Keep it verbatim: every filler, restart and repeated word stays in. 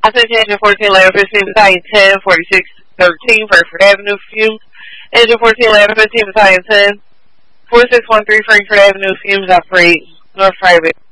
Engine fourteen eleven fifteen, Battalion ten, forty-six thirteen, Frankfurt Avenue, Fumes. Engine fourteen eleven fifteen, Battalion ten, forty-six one three, Frankfurt Avenue, Fumes, operate North Private.